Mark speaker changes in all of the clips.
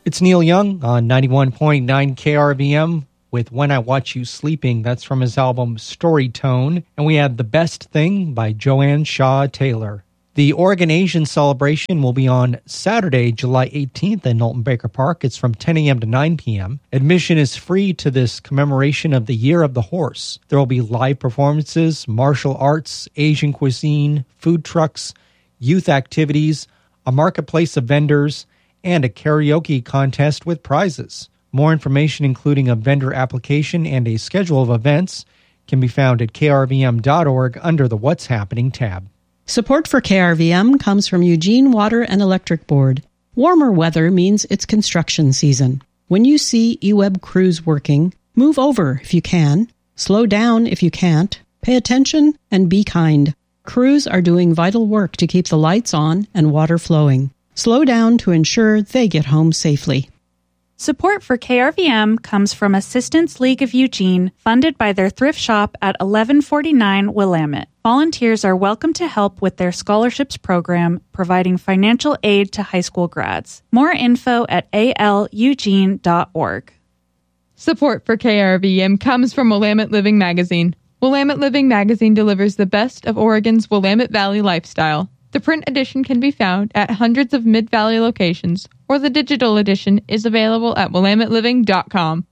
Speaker 1: It's Neil Young on 91.9 KRVM with When I Watch You Sleeping. That's from his album Storytone. And we had The Best Thing by Joanne Shaw Taylor. The Oregon Asian Celebration will be on Saturday, July 18th in Knowlton Baker Park. It's from 10 a.m. to 9 p.m. Admission is free to this commemoration of the Year of the Horse. There will be live performances, martial arts, Asian cuisine, food trucks, youth activities, a marketplace of vendors, and a karaoke contest with prizes. More information, including a vendor application and a schedule of events, can be found at krvm.org under the What's Happening tab.
Speaker 2: Support for KRVM comes from Eugene Water and Electric Board. Warmer weather means it's construction season. When you see eWeb crews working, move over if you can, slow down if you can't, pay attention, and be kind. Crews are doing vital work to keep the lights on and water flowing. Slow down to ensure they get home safely.
Speaker 3: Support for KRVM comes from Assistance League of Eugene, funded by their thrift shop at 1149 Willamette. Volunteers are welcome to help with their scholarships program, providing financial aid to high school grads. More info at alueugene.org.
Speaker 4: Support for KRVM comes from Willamette Living Magazine. Willamette Living Magazine delivers the best of Oregon's Willamette Valley lifestyle. The print edition can be found at hundreds of Mid-Valley locations, or the digital edition is available at willametteliving.com.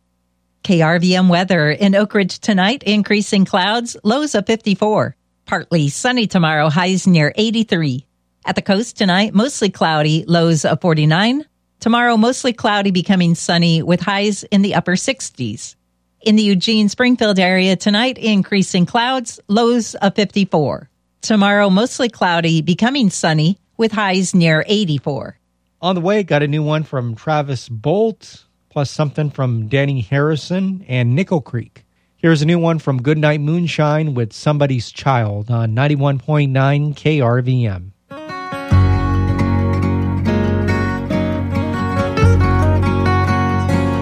Speaker 5: KRVM weather in Oak Ridge tonight, increasing clouds, lows of 54. Partly sunny tomorrow, highs near 83. At the coast tonight, mostly cloudy, lows of 49. Tomorrow, mostly cloudy, becoming sunny with highs in the upper 60s. In the Eugene-Springfield area tonight, increasing clouds, lows of 54. Tomorrow, mostly cloudy, becoming sunny with highs near 84.
Speaker 1: On the way, got a new one from Travis Bolt, plus something from Danny Harrison and Nickel Creek. Here's a new one from Goodnight Moonshine with Somebody's Child on 91.9 KRVM.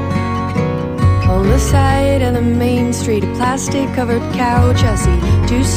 Speaker 6: On the side of the main street, a plastic-covered couch, I see two